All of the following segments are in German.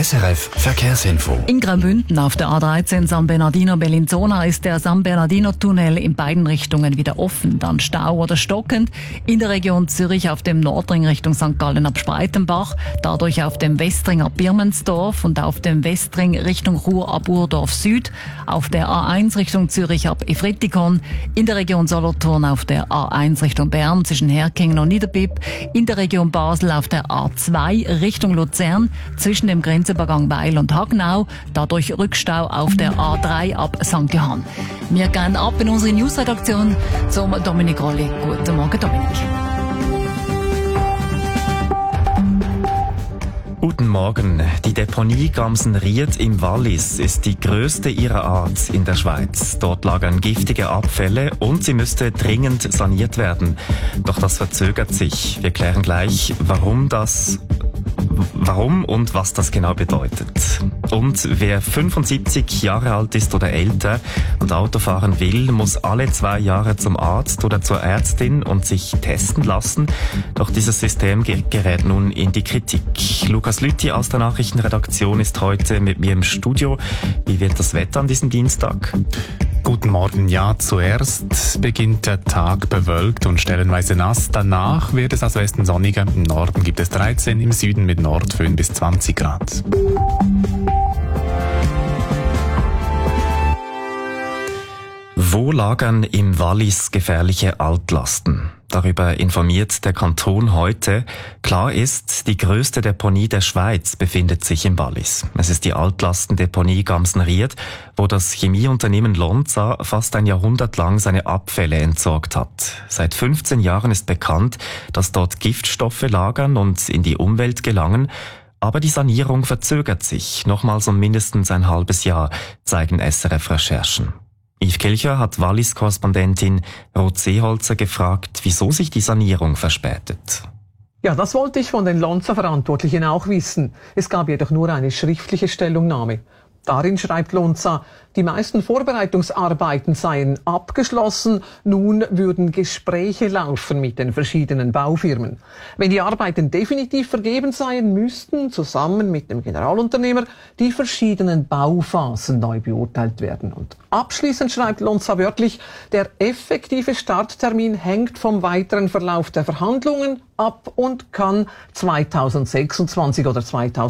SRF Verkehrsinfo. In Graubünden auf der A13 San Bernardino-Bellinzona ist der San Bernardino-Tunnel in beiden Richtungen wieder offen. Dann Stau oder stockend. In der Region Zürich auf dem Nordring Richtung St. Gallen ab Spreitenbach, dadurch auf dem Westring ab Birmensdorf und auf dem Westring Richtung Chur ab Urdorf Süd. Auf der A1 Richtung Zürich ab Efretikon. In der Region Solothurn auf der A1 Richtung Bern zwischen Herkingen und Niederbipp. In der Region Basel auf der A2 Richtung Luzern zwischen dem Grenzübergang Weil und Hagnau, dadurch Rückstau auf der A3 ab St. Johann. Wir gehen ab in unsere Newsredaktion zum Dominik Rolli. Guten Morgen, Dominik. Guten Morgen. Die Deponie Gamsenried im Wallis ist die größte ihrer Art in der Schweiz. Dort lagern giftige Abfälle und sie müsste dringend saniert werden. Doch das verzögert sich. Wir klären gleich, warum und was das genau bedeutet. Und wer 75 Jahre alt ist oder älter und Auto fahren will, muss alle 2 Jahre zum Arzt oder zur Ärztin und sich testen lassen. Doch dieses System gerät nun in die Kritik. Lukas Lüthi aus der Nachrichtenredaktion ist heute mit mir im Studio. Wie wird das Wetter an diesem Dienstag? Guten Morgen. Ja, zuerst beginnt der Tag bewölkt und stellenweise nass. Danach wird es aus Westen sonniger. Im Norden gibt es 13, im Süden mit Nordföhn bis 20 Grad. Wo lagern im Wallis gefährliche Altlasten? Darüber informiert der Kanton heute. Klar ist, die größte Deponie der Schweiz befindet sich im Wallis. Es ist die Altlastendeponie Gamsenried, wo das Chemieunternehmen Lonza fast ein Jahrhundert lang seine Abfälle entsorgt hat. Seit 15 Jahren ist bekannt, dass dort Giftstoffe lagern und in die Umwelt gelangen. Aber die Sanierung verzögert sich. Nochmals um mindestens ein halbes Jahr, zeigen SRF-Recherchen. Yves Kilcher hat Wallis-Korrespondentin Ruth Seeholzer gefragt, wieso sich die Sanierung verspätet. Ja, das wollte ich von den Lonza-Verantwortlichen auch wissen. Es gab jedoch nur eine schriftliche Stellungnahme. Darin schreibt Lonza, die meisten Vorbereitungsarbeiten seien abgeschlossen, nun würden Gespräche laufen mit den verschiedenen Baufirmen. Wenn die Arbeiten definitiv vergeben seien, müssten zusammen mit dem Generalunternehmer die verschiedenen Bauphasen neu beurteilt werden. Und abschließend schreibt Lonza wörtlich, der effektive Starttermin hängt vom weiteren Verlauf der Verhandlungen ab und kann 2026 oder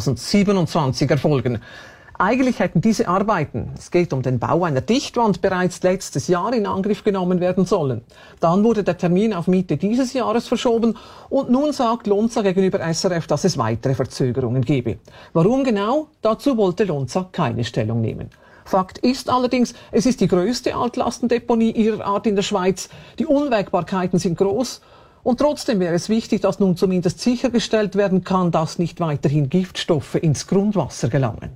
2027 erfolgen. Eigentlich hätten diese Arbeiten, es geht um den Bau einer Dichtwand, bereits letztes Jahr in Angriff genommen werden sollen. Dann wurde der Termin auf Mitte dieses Jahres verschoben und nun sagt Lonza gegenüber SRF, dass es weitere Verzögerungen gebe. Warum genau? Dazu wollte Lonza keine Stellung nehmen. Fakt ist allerdings, es ist die größte Altlastendeponie ihrer Art in der Schweiz. Die Unwägbarkeiten sind groß. Und trotzdem wäre es wichtig, dass nun zumindest sichergestellt werden kann, dass nicht weiterhin Giftstoffe ins Grundwasser gelangen.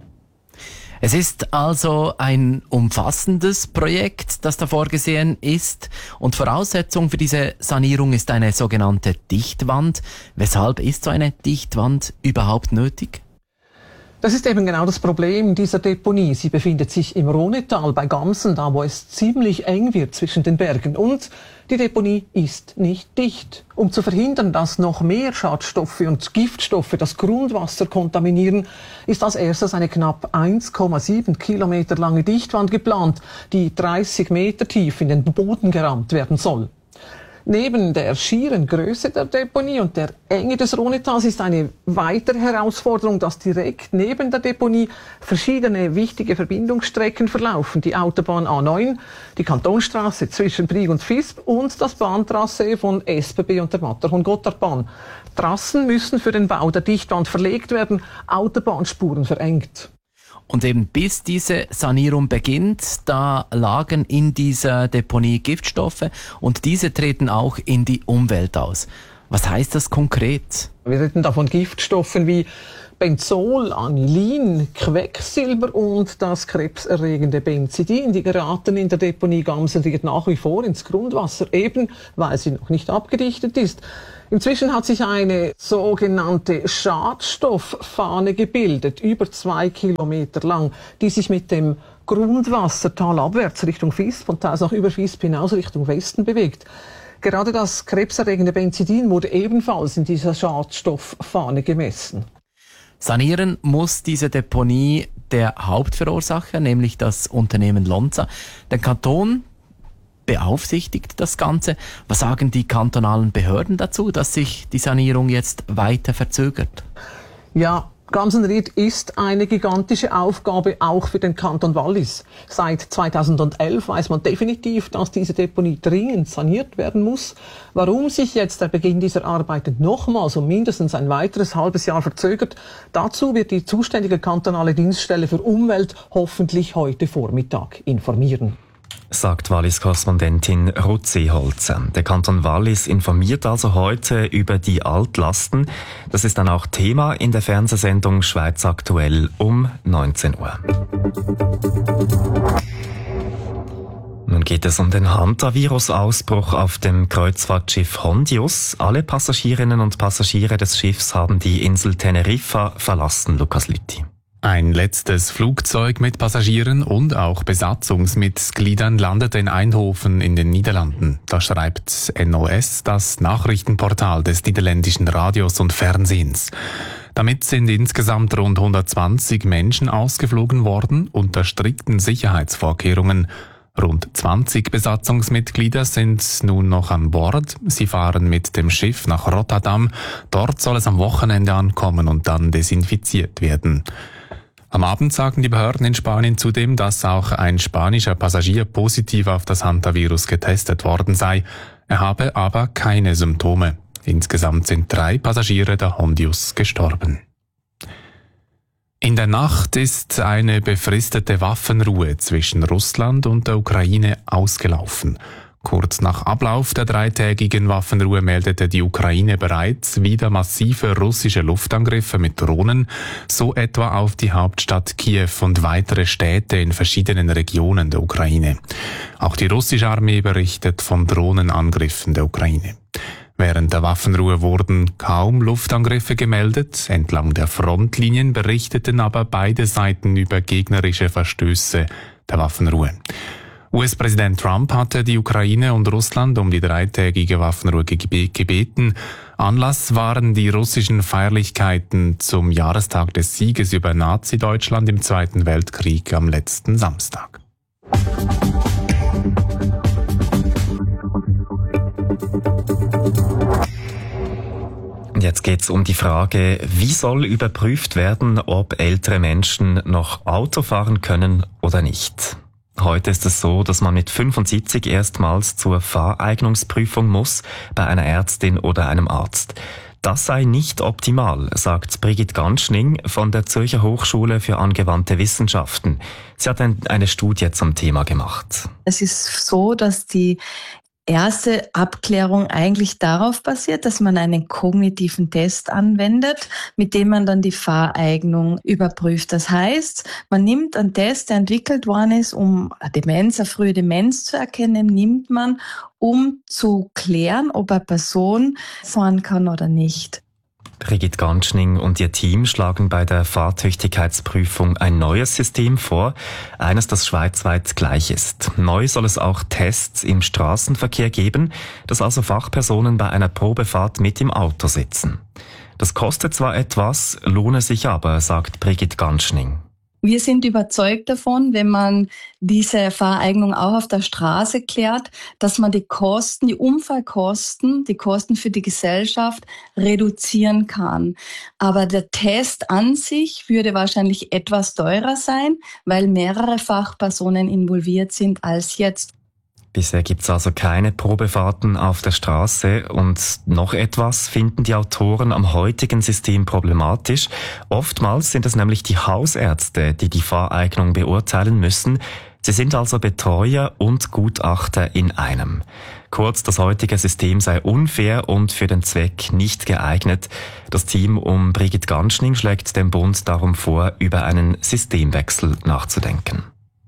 Es ist also ein umfassendes Projekt, das da vorgesehen ist. Und Voraussetzung für diese Sanierung ist eine sogenannte Dichtwand. Weshalb ist so eine Dichtwand überhaupt nötig? Das ist eben genau das Problem dieser Deponie. Sie befindet sich im Rhonetal bei Gamsen, da wo es ziemlich eng wird zwischen den Bergen. Und die Deponie ist nicht dicht. Um zu verhindern, dass noch mehr Schadstoffe und Giftstoffe das Grundwasser kontaminieren, ist als erstes eine knapp 1,7 Kilometer lange Dichtwand geplant, die 30 Meter tief in den Boden gerammt werden soll. Neben der schieren Größe der Deponie und der Enge des Rhonetals ist eine weitere Herausforderung, dass direkt neben der Deponie verschiedene wichtige Verbindungsstrecken verlaufen. Die Autobahn A9, die Kantonstraße zwischen Brig und Visp und das Bahntrassee von SBB und der Matterhorn-Gotthardbahn. Trassen müssen für den Bau der Dichtwand verlegt werden, Autobahnspuren verengt. Und eben bis diese Sanierung beginnt, da lagen in dieser Deponie Giftstoffe und diese treten auch in die Umwelt aus. Was heißt das konkret? Wir reden da von Giftstoffen wie Benzol, Anilin, Quecksilber und das krebserregende Benzidin. Die geraten in der Deponie Gamsenried nach wie vor ins Grundwasser, eben weil sie noch nicht abgedichtet ist. Inzwischen hat sich eine sogenannte Schadstofffahne gebildet, über 2 Kilometer lang, die sich mit dem Grundwasser talabwärts Richtung Visp und teils auch über Visp hinaus Richtung Westen bewegt. Gerade das krebserregende Benzidin wurde ebenfalls in dieser Schadstofffahne gemessen. Sanieren muss diese Deponie der Hauptverursacher, nämlich das Unternehmen Lonza. Der Kanton beaufsichtigt das Ganze. Was sagen die kantonalen Behörden dazu, dass sich die Sanierung jetzt weiter verzögert? Ja, Gansenried ist eine gigantische Aufgabe auch für den Kanton Wallis. Seit 2011 weiß man definitiv, dass diese Deponie dringend saniert werden muss. Warum sich jetzt der Beginn dieser Arbeiten nochmals um mindestens ein weiteres halbes Jahr verzögert, dazu wird die zuständige kantonale Dienststelle für Umwelt hoffentlich heute Vormittag informieren. Sagt Wallis-Korrespondentin Ruth Seeholzer. Der Kanton Wallis informiert also heute über die Altlasten. Das ist dann auch Thema in der Fernsehsendung Schweiz aktuell um 19 Uhr. Nun geht es um den Hantavirus-Ausbruch auf dem Kreuzfahrtschiff Hondius. Alle Passagierinnen und Passagiere des Schiffs haben die Insel Teneriffa verlassen, Lukas Lüthi. Ein letztes Flugzeug mit Passagieren und auch Besatzungsmitgliedern landete in Eindhoven in den Niederlanden. Das schreibt NOS, das Nachrichtenportal des niederländischen Radios und Fernsehens. Damit sind insgesamt rund 120 Menschen ausgeflogen worden unter strikten Sicherheitsvorkehrungen. Rund 20 Besatzungsmitglieder sind nun noch an Bord. Sie fahren mit dem Schiff nach Rotterdam. Dort soll es am Wochenende ankommen und dann desinfiziert werden. Am Abend sagten die Behörden in Spanien zudem, dass auch ein spanischer Passagier positiv auf das Hantavirus getestet worden sei. Er habe aber keine Symptome. Insgesamt sind 3 Passagiere der Hondius gestorben. In der Nacht ist eine befristete Waffenruhe zwischen Russland und der Ukraine ausgelaufen. Kurz nach Ablauf der 3-tägigen Waffenruhe meldete die Ukraine bereits wieder massive russische Luftangriffe mit Drohnen, so etwa auf die Hauptstadt Kiew und weitere Städte in verschiedenen Regionen der Ukraine. Auch die russische Armee berichtet von Drohnenangriffen der Ukraine. Während der Waffenruhe wurden kaum Luftangriffe gemeldet. Entlang der Frontlinien berichteten aber beide Seiten über gegnerische Verstöße der Waffenruhe. US-Präsident Trump hatte die Ukraine und Russland um die 3-tägige Waffenruhe gebeten. Anlass waren die russischen Feierlichkeiten zum Jahrestag des Sieges über Nazi-Deutschland im Zweiten Weltkrieg am letzten Samstag. Jetzt geht's um die Frage, wie soll überprüft werden, ob ältere Menschen noch Auto fahren können oder nicht. Heute ist es so, dass man mit 75 erstmals zur Fahreignungsprüfung muss, bei einer Ärztin oder einem Arzt. Das sei nicht optimal, sagt Brigitte Ganschning von der Zürcher Hochschule für angewandte Wissenschaften. Sie hat eine Studie zum Thema gemacht. Es ist so, dass die erste Abklärung eigentlich darauf basiert, dass man einen kognitiven Test anwendet, mit dem man dann die Fahreignung überprüft. Das heißt, man nimmt einen Test, der entwickelt worden ist, um eine frühe Demenz zu erkennen, nimmt man, um zu klären, ob eine Person fahren kann oder nicht. Brigitte Ganschning und ihr Team schlagen bei der Fahrtüchtigkeitsprüfung ein neues System vor, eines, das schweizweit gleich ist. Neu soll es auch Tests im Straßenverkehr geben, dass also Fachpersonen bei einer Probefahrt mit im Auto sitzen. Das kostet zwar etwas, lohne sich aber, sagt Brigitte Ganschning. Wir sind überzeugt davon, wenn man diese Fahreignung auch auf der Straße klärt, dass man die Kosten, die Unfallkosten, die Kosten für die Gesellschaft reduzieren kann. Aber der Test an sich würde wahrscheinlich etwas teurer sein, weil mehrere Fachpersonen involviert sind als jetzt. Bisher gibt's also keine Probefahrten auf der Straße und noch etwas finden die Autoren am heutigen System problematisch. Oftmals sind es nämlich die Hausärzte, die die Fahreignung beurteilen müssen. Sie sind also Betreuer und Gutachter in einem. Kurz, das heutige System sei unfair und für den Zweck nicht geeignet. Das Team um Brigitte Ganschning schlägt dem Bund darum vor, über einen Systemwechsel nachzudenken.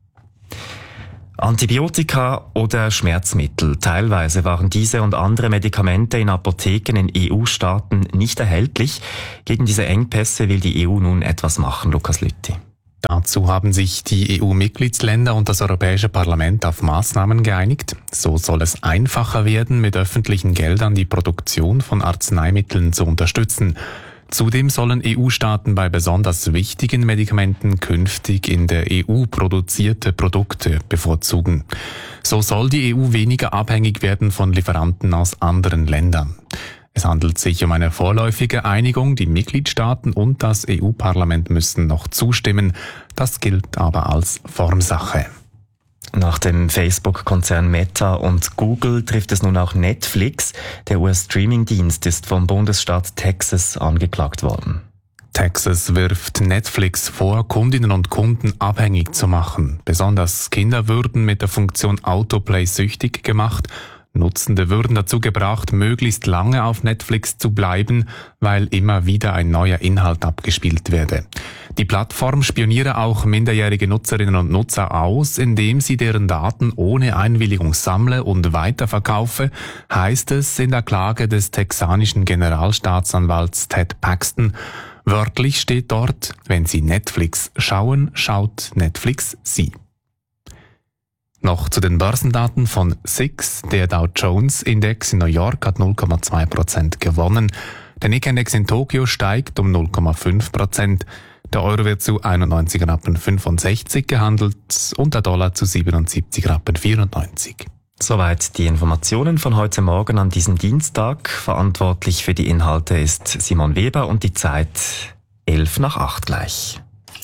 Antibiotika oder Schmerzmittel. Teilweise waren diese und andere Medikamente in Apotheken in EU-Staaten nicht erhältlich. Gegen diese Engpässe will die EU nun etwas machen. Lukas Lüthi. Dazu haben sich die EU-Mitgliedsländer und das Europäische Parlament auf Maßnahmen geeinigt. So soll es einfacher werden, mit öffentlichen Geldern die Produktion von Arzneimitteln zu unterstützen. Zudem sollen EU-Staaten bei besonders wichtigen Medikamenten künftig in der EU produzierte Produkte bevorzugen. So soll die EU weniger abhängig werden von Lieferanten aus anderen Ländern. Es handelt sich um eine vorläufige Einigung. Die Mitgliedstaaten und das EU-Parlament müssen noch zustimmen. Das gilt aber als Formsache. Nach dem Facebook-Konzern Meta und Google trifft es nun auch Netflix. Der US-Streaming-Dienst ist vom Bundesstaat Texas angeklagt worden. Texas wirft Netflix vor, Kundinnen und Kunden abhängig zu machen. Besonders Kinder würden mit der Funktion Autoplay süchtig gemacht. Nutzende würden dazu gebracht, möglichst lange auf Netflix zu bleiben, weil immer wieder ein neuer Inhalt abgespielt werde. Die Plattform spioniere auch minderjährige Nutzerinnen und Nutzer aus, indem sie deren Daten ohne Einwilligung sammle und weiterverkaufe, heißt es in der Klage des texanischen Generalstaatsanwalts Ted Paxton. Wörtlich steht dort, wenn Sie Netflix schauen, schaut Netflix Sie. Noch zu den Börsendaten von SIX. Der Dow Jones Index in New York hat 0,2% gewonnen. Der Nikkei-Index in Tokio steigt um 0,5%. Der Euro wird zu 91,65 Rappen gehandelt und der Dollar zu 77,94 Rappen. Soweit die Informationen von heute Morgen an diesem Dienstag. Verantwortlich für die Inhalte ist Simon Weber und die Zeit 7:55 gleich.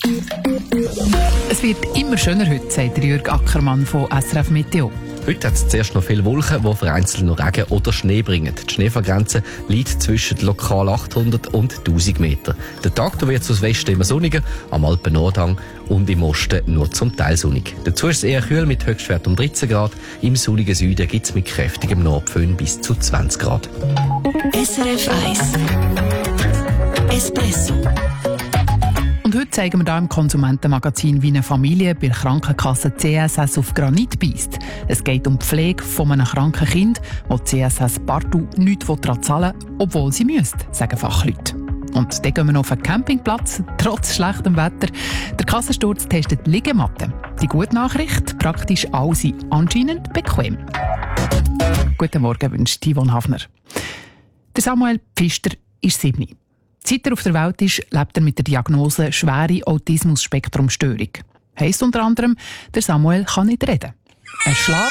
Es wird immer schöner heute, sagt Jürg Ackermann von SRF Meteo. Heute hat es zuerst noch viele Wolken, die vereinzelt noch Regen oder Schnee bringen. Die Schneefallgrenze liegt zwischen lokal 800 und 1000 Meter. Der Tag wird aus Westen immer sonniger, am Alpen-Nordhang und im Osten nur zum Teil sonnig. Dazu ist es eher kühl mit Höchstwert um 13 Grad. Im sonnigen Süden gibt es mit kräftigem Nordföhn bis zu 20 Grad. SRF 1 Espresso. Und heute zeigen wir hier im Konsumentenmagazin, wie eine Familie bei der Krankenkasse CSS auf Granit beisst. Es geht um die Pflege von einem kranken Kind, wo die CSS partout nichts daran zahlen will, obwohl sie müsste, sagen Fachleute. Und dann gehen wir noch auf einen Campingplatz, trotz schlechtem Wetter. Der Kassensturz testet Liegematten. Die gute Nachricht, praktisch alle sind anscheinend bequem. Guten Morgen wünscht Yvonne Hafner. Der Samuel Pfister ist 7. Seit er auf der Welt ist, lebt er mit der Diagnose schwere Autismus-Spektrum-Störung. Heisst unter anderem, der Samuel kann nicht reden. Er schlägt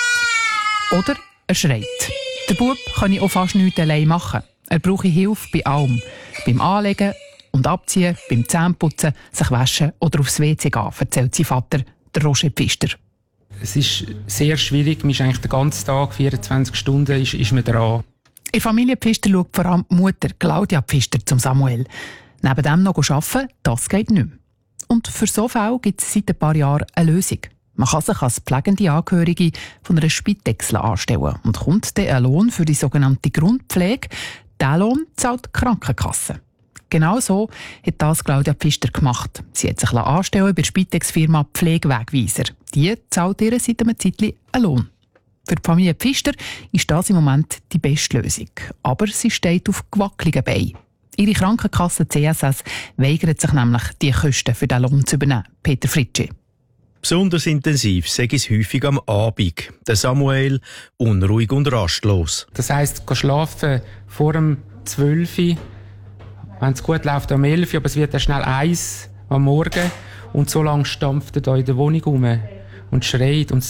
oder er schreit. Der Bub kann auch fast nichts allein machen. Er brauche Hilfe bei allem. Beim Anlegen und Abziehen, beim Zähneputzen, sich waschen oder aufs WC gehen, erzählt sein Vater, der Roger Pfister. Es ist sehr schwierig. Man ist eigentlich den ganzen Tag, 24 Stunden, ist man dran. In der Familie Pfister schaut vor allem die Mutter Claudia Pfister zum Samuel. Neben dem noch arbeiten, das geht nicht mehr. Und für so Fälle gibt es seit ein paar Jahren eine Lösung. Man kann sich als pflegende Angehörige von einer Spitex anstellen und kommt dann ein Lohn für die sogenannte Grundpflege. Diesen Lohn zahlt die Krankenkasse. Genau so hat das Claudia Pfister gemacht. Sie hat sich anstellen bei der Spitex-Firma Pflegewegweiser. Die zahlt ihr seit einem Zeitchen einen Lohn. Für die Familie Pfister ist das im Moment die beste Lösung. Aber sie steht auf gewackeligen Beinen. Ihre Krankenkasse CSS weigert sich nämlich, die Kosten für den Lohn zu übernehmen. Peter Fritschi. Besonders intensiv sei es häufig am Abend. Der Samuel unruhig und rastlos. Das heisst, schlafen vor dem 12 Uhr, wenn es gut läuft, am 11 Uhr, aber es wird dann schnell 1 am Morgen und so lange stampft er da in der Wohnung rum und schreit und es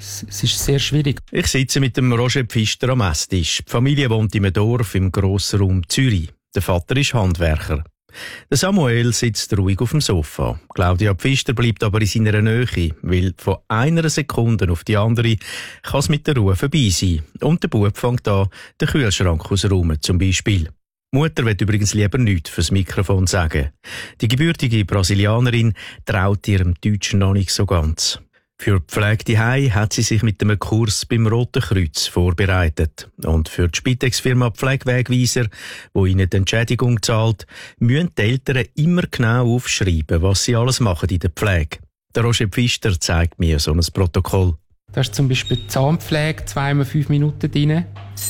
ist sehr schwierig. Ich sitze mit dem Roger Pfister am Esstisch. Die Familie wohnt in einem Dorf im Grossraum Zürich. Der Vater ist Handwerker. Der Samuel sitzt ruhig auf dem Sofa. Claudia Pfister bleibt aber in seiner Nähe, weil von einer Sekunde auf die andere kann es mit der Ruhe vorbei sein. Und der Bub fängt an, den Kühlschrank auszuräumen zum Beispiel. Die Mutter will übrigens lieber nichts fürs Mikrofon sagen. Die gebürtige Brasilianerin traut ihrem Deutschen noch nicht so ganz. Für die Pflege daheim hat sie sich mit einem Kurs beim Roten Kreuz vorbereitet. Und für die Spitex-Firma Pflegewegweiser, die ihnen die Entschädigung zahlt, müssen die Eltern immer genau aufschreiben, was sie alles machen in der Pflege. Der Roger Pfister zeigt mir so ein Protokoll. Da ist zum Beispiel die Zahnpflege, 2x 5 Minuten drin.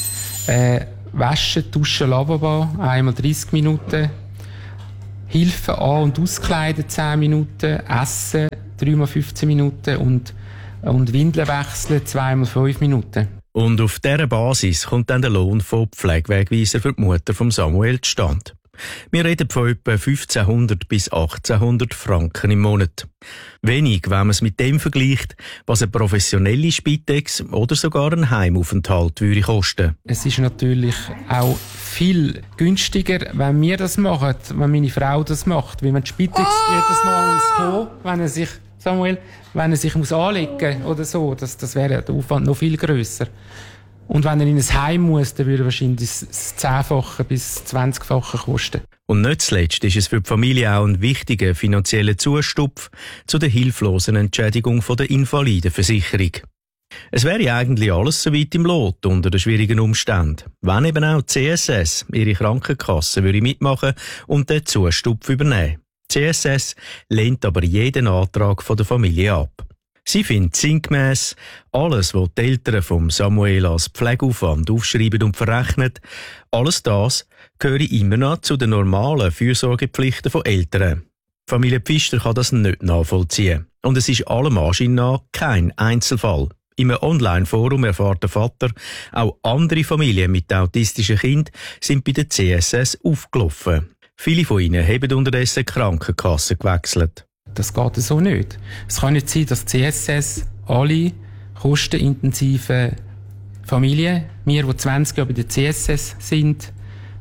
Waschen, Duschen, Lavabo, 1x 30 Minuten. Hilfe an- und auskleiden, 10 Minuten. Essen, 3x 15 Minuten und Windeln wechseln, 2x 5 Minuten. Und auf dieser Basis kommt dann der Lohn von Pflegewegweiser für die Mutter von Samuel zustande. Wir reden von etwa 1500 bis 1800 Franken im Monat. Wenig, wenn man es mit dem vergleicht, was eine professionelle Spitex oder sogar ein Heimaufenthalt würde kosten. Es ist natürlich auch viel günstiger, wenn wir das machen, wenn meine Frau das macht. Weil man die Spitex jedes Mal muss kommen, wenn er sich muss anlegen oder so. Das wäre der Aufwand noch viel grösser. Und wenn er in ein Heim muss, dann würde er wahrscheinlich das 10-fache bis 20-fache kosten. Und nicht zuletzt ist es für die Familie auch ein wichtiger finanzieller Zustupf zu der hilflosen Entschädigung von der Invalidenversicherung. Es wäre eigentlich alles so weit im Lot unter den schwierigen Umständen, wenn eben auch die CSS, ihre Krankenkasse, würde mitmachen und den Zustupf übernehmen. Die CSS lehnt aber jeden Antrag von der Familie ab. Sie findet sinngemäss, alles, was die Eltern von Samuel als Pflegeaufwand aufschreiben und verrechnen, alles das gehöre immer noch zu den normalen Fürsorgepflichten von Eltern. Die Familie Pfister kann das nicht nachvollziehen. Und es ist allem Anschein nach kein Einzelfall. Im Online-Forum erfährt der Vater, auch andere Familien mit autistischen Kindern sind bei der CSS aufgelaufen. Viele von ihnen haben unterdessen die Krankenkasse gewechselt. Das geht so nicht. Es kann nicht sein, dass die CSS alle kostenintensiven Familien, wir, die 20 Jahre bei der CSS sind,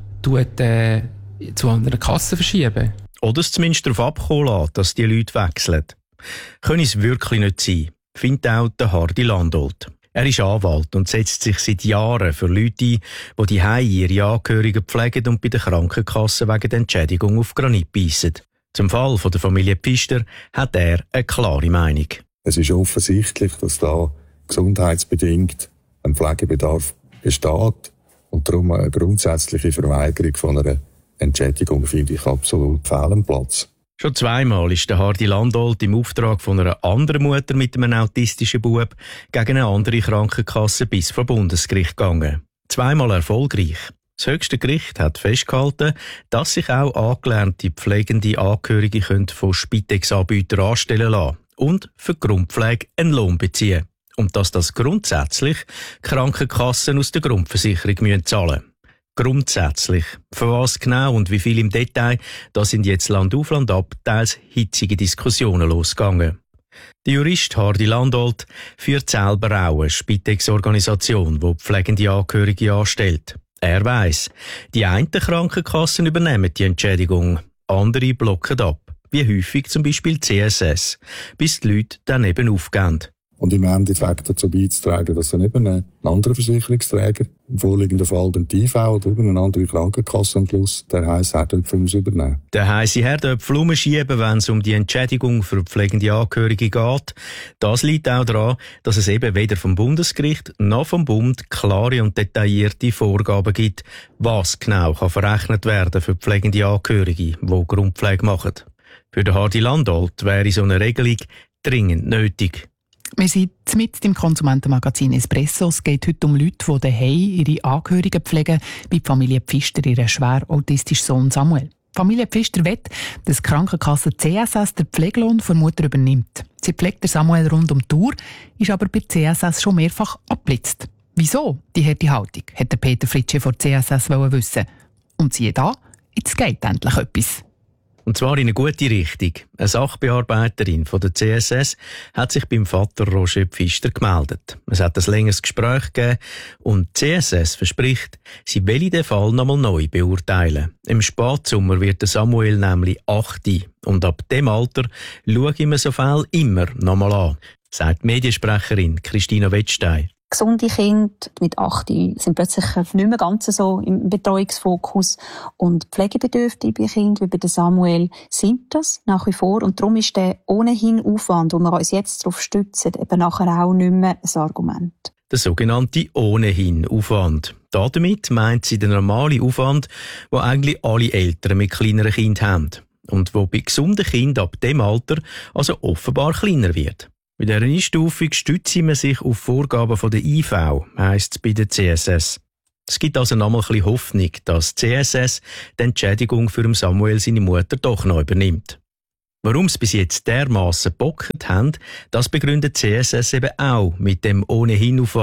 zu anderen Kassen verschieben. Oder es zumindest darauf abkommen lassen, dass die Leute wechseln. Können es wirklich nicht sein, findet auch der Hardy Landolt. Er ist Anwalt und setzt sich seit Jahren für Leute ein, die die Heim ihre Angehörigen pflegen und bei der Krankenkasse wegen der Entschädigung auf Granit beißen. Zum Fall von der Familie Pfister hat er eine klare Meinung. Es ist offensichtlich, dass da gesundheitsbedingt ein Pflegebedarf besteht und darum eine grundsätzliche Verweigerung von einer Entschädigung finde ich absolut fehl am Platz. Schon zweimal ist der Hardy Landolt im Auftrag von einer anderen Mutter mit einem autistischen Bub gegen eine andere Krankenkasse bis vor Bundesgericht gegangen. Zweimal erfolgreich. Das höchste Gericht hat festgehalten, dass sich auch angelernte pflegende Angehörige von Spitex-Anbietern anstellen lassen und für die Grundpflege einen Lohn beziehen. Und dass das grundsätzlich Krankenkassen aus der Grundversicherung zahlen müssen. Grundsätzlich. Für was genau und wie viel im Detail, da sind jetzt Land auf Land ab teils hitzige Diskussionen losgegangen. Der Jurist Hardy Landolt führt selber auch eine Spitex-Organisation, die pflegende Angehörige anstellt. Er weiss, die einen Krankenkassen übernehmen die Entschädigung, andere blocken ab, wie häufig zum Beispiel CSS, bis die Leute dann eben aufgeben. Und im Endeffekt dazu beizutragen, dass dann eben ein anderer Versicherungsträger, im vorliegenden Fall den IV oder eine andere Krankenkasse am Schluss, der heisse Herdöpfel muss übernehmen. Der heisse Herdöpfel umschieben, wenn es um die Entschädigung für pflegende Angehörige geht. Das liegt auch daran, dass es eben weder vom Bundesgericht noch vom Bund klare und detaillierte Vorgaben gibt, was genau kann verrechnet werden für pflegende Angehörige, die Grundpflege machen. Für den Hardy Landolt wäre so eine Regelung dringend nötig. Wir sind mit dem Konsumentenmagazin Espresso. Es geht heute um Leute, die daheim ihre Angehörigen pflegen, wie die Familie Pfister ihren schwer autistischen Sohn Samuel. Die Familie Pfister will, dass die Krankenkasse CSS den Pflegelohn von der Mutter übernimmt. Sie pflegt Samuel rund um die Uhr, ist aber bei CSS schon mehrfach abgeblitzt. Wieso die harte Haltung, hat der Peter Fritsche von CSS wissen. Und siehe da, jetzt geht endlich etwas. Und zwar in eine gute Richtung. Eine Sachbearbeiterin von der CSS hat sich beim Vater Roger Pfister gemeldet. Es hat ein längeres Gespräch gegeben und die CSS verspricht, sie will den Fall nochmal neu beurteilen. Im Spätsommer wird der Samuel nämlich 8 und ab dem Alter schaue ich mir so Fälle immer nochmal an, sagt die Mediensprecherin Christina Wettstein. Gesunde Kinder mit 8 sind plötzlich nicht mehr ganz so im Betreuungsfokus. Und pflegebedürftige Kinder, wie bei Samuel, sind das nach wie vor. Und darum ist der ohnehin Aufwand, wo wir uns jetzt darauf stützen, eben nachher auch nicht mehr ein Argument. Der sogenannte ohnehin-Aufwand. Damit meint sie den normalen Aufwand, den eigentlich alle Eltern mit kleineren Kindern haben. Und wo bei gesunden Kindern ab dem Alter also offenbar kleiner wird. Bei dieser Einstufung stützt man sich auf Vorgaben von der IV, heisst es bei der CSS. Es gibt also nochmal ein bisschen Hoffnung, dass die CSS die Entschädigung für Samuel seine Mutter doch noch übernimmt. Warum es bis jetzt dermassen gebockt haben, das begründet CSS eben auch mit dem Ohnehin-Aufwand.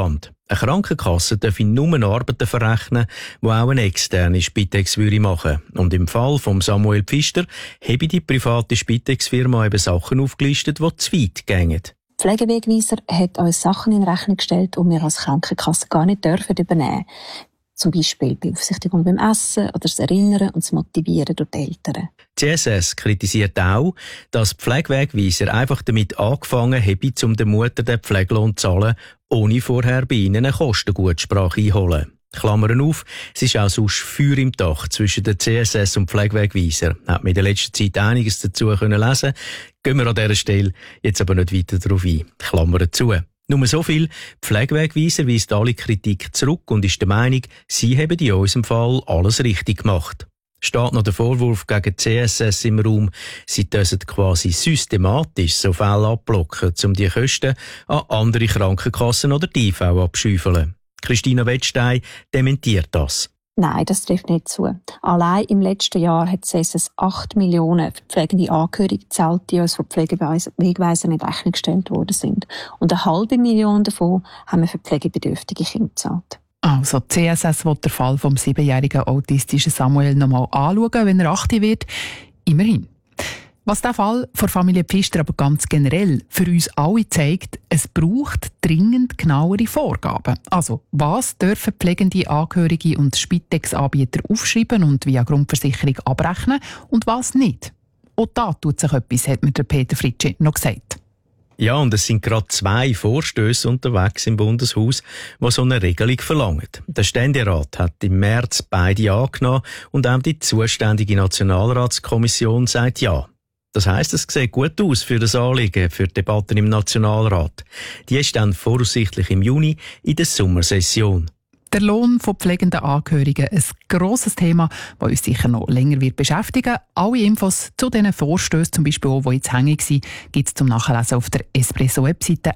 Eine Krankenkasse darf nur Arbeiten verrechnen, die auch eine externe Spitex machen würde. Und im Fall von Samuel Pfister habe die private Spitex-Firma eben Sachen aufgelistet, die zu weit gehen. Der Pflegewegweiser hat uns Sachen in Rechnung gestellt, die wir als Krankenkasse gar nicht übernehmen dürfen. Zum Beispiel Beaufsichtigung beim Essen oder das Erinnern und das Motivieren durch die Eltern. Die CSS kritisiert auch, dass die Pflegewegweiser einfach damit angefangen haben, um der Mutter den Pflegelohn zu zahlen, ohne vorher bei ihnen eine Kostengutsprache einholen. Klammern auf, es ist auch sonst Feuer im Dach zwischen der CSS und Pflegewegweiser. Hat man in der letzten Zeit einiges dazu können lesen. Gehen wir an dieser Stelle jetzt aber nicht weiter darauf ein. Klammern zu. Nur so viel, die Pflegewegweiser weist alle Kritik zurück und ist der Meinung, sie haben in unserem Fall alles richtig gemacht. Steht noch der Vorwurf gegen die CSS im Raum, sie dürfen quasi systematisch so Fälle abblocken, um die Kosten an andere Krankenkassen oder die IV abschäufeln. Christina Wettstein dementiert das. Nein, das trifft nicht zu. Allein im letzten Jahr hat CSS 8 Millionen für pflegende Angehörige gezahlt, die uns von Pflegewegweisern in Rechnung gestellt worden sind. Und 500.000 davon haben wir für pflegebedürftige Kinder gezahlt. Also, die CSS will den Fall vom 7-jährigen autistischen Samuel nochmal anschauen, wenn er 8 wird. Immerhin. Was der Fall von Familie Pfister aber ganz generell für uns alle zeigt, es braucht dringend genauere Vorgaben. Also, was dürfen pflegende Angehörige und Spitex-Anbieter aufschreiben und via Grundversicherung abrechnen und was nicht? Auch da tut sich etwas, hat mir der Peter Fritschi noch gesagt. Ja, und es sind gerade 2 Vorstöße unterwegs im Bundeshaus, die so eine Regelung verlangen. Der Ständerat hat im März beide angenommen und auch die zuständige Nationalratskommission sagt ja. Das heisst, es sieht gut aus für das Anliegen, für die Debatten im Nationalrat. Die ist dann voraussichtlich im Juni in der Sommersession. Der Lohn von pflegenden Angehörigen, ein grosses Thema, das uns sicher noch länger wird beschäftigen. Alle Infos zu diesen Vorstößen, zum Beispiel auch, die jetzt hängig sind, gibt es zum Nachlesen auf der Espresso-Webseite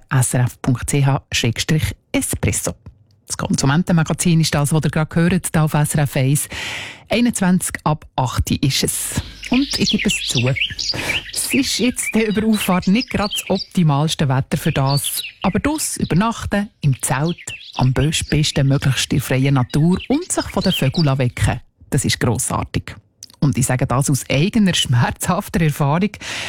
srf.ch/espresso. Das Konsumentenmagazin ist das, was ihr gerade hört, hier auf SRF 1. 21 ab 8 ist es. Und ich gebe es zu. Es ist jetzt über Auffahrt nicht gerade das optimalste Wetter für das. Aber das übernachten, im Zelt, am besten möglichst in freier Natur und sich von den Vögeln wecken, das ist grossartig. Und ich sage das aus eigener schmerzhafter Erfahrung.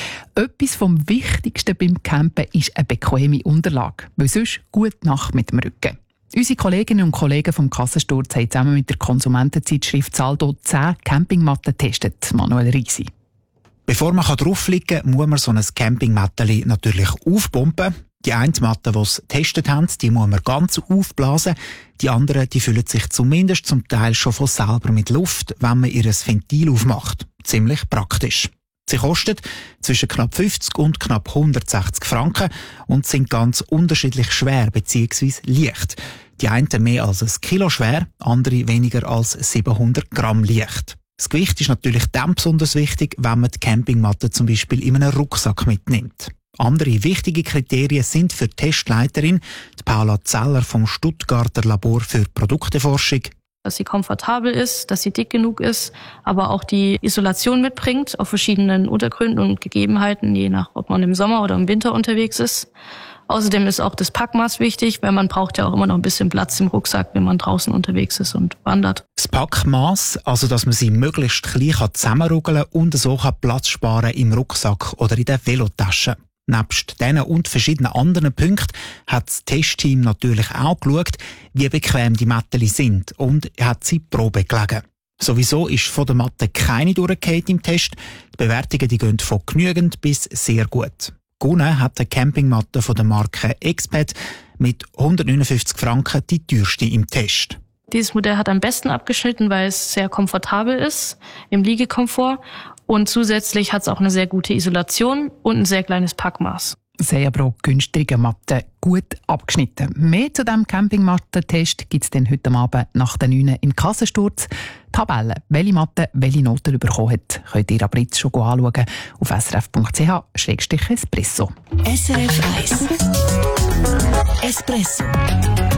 Etwas vom Wichtigsten beim Campen ist eine bequeme Unterlage, weil sonst gute Nacht mit dem Rücken. Unsere Kolleginnen und Kollegen vom Kassensturz haben zusammen mit der Konsumentenzeitschrift Saldo 10 Campingmatten getestet. Manuel Riesi. Bevor man drauf liegen kann, muss man so ein Campingmatteli natürlich aufpumpen. Die eine Matte, die sie getestet haben, die muss man ganz aufblasen. Die anderen, die füllen sich zumindest zum Teil schon von selber mit Luft, wenn man ihr Ventil aufmacht. Ziemlich praktisch. Sie kosten zwischen knapp 50 und knapp 160 Franken und sind ganz unterschiedlich schwer bzw. leicht. Die einen mehr als 1 Kilo schwer, andere weniger als 700 Gramm leicht. Das Gewicht ist natürlich dann besonders wichtig, wenn man die Campingmatte zum Beispiel in einem Rucksack mitnimmt. Andere wichtige Kriterien sind für die Testleiterin, die Paula Zeller vom Stuttgarter Labor für Produkteforschung, dass sie komfortabel ist, dass sie dick genug ist, aber auch die Isolation mitbringt auf verschiedenen Untergründen und Gegebenheiten, je nach, ob man im Sommer oder im Winter unterwegs ist. Außerdem ist auch das Packmaß wichtig, weil man braucht ja auch immer noch ein bisschen Platz im Rucksack, wenn man draußen unterwegs ist und wandert. Das Packmaß, also dass man sie möglichst klein zusammenrugeln kann und so Platz sparen im Rucksack oder in der Velotasche. Nebst diesen und verschiedenen anderen Punkten hat das Testteam natürlich auch geschaut, wie bequem die Matteli sind und hat sie Probe gelegen. Sowieso ist von der Matte keine durchgefallen im Test. Die Bewertungen die gehen von genügend bis sehr gut. Gewonnen hat die Campingmatte von der Marke Exped mit 159 Franken die teuerste im Test. Dieses Modell hat am besten abgeschnitten, weil es sehr komfortabel ist im Liegekomfort. Und zusätzlich hat es auch eine sehr gute Isolation und ein sehr kleines Packmaß. Sehr aber auch günstige Matten, gut abgeschnitten. Mehr zu diesem Campingmattentest gibt es dann heute Abend nach der 9 im Kassensturz. Tabelle, welche Matte welche Noten bekommen hat, könnt ihr aber jetzt schon anschauen auf srf.ch/espresso. SRF 1 Espresso.